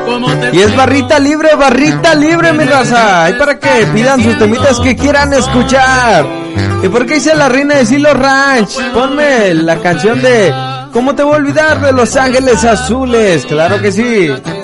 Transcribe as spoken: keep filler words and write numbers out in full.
Y es barrita libre, barrita libre, mi raza. Ahí para que pidan sus temitas que quieran escuchar. ¿Y por qué dice la reina de Silo Ranch? Ponme la canción de ¿Cómo te voy a olvidar de Los Ángeles Azules? Claro que sí.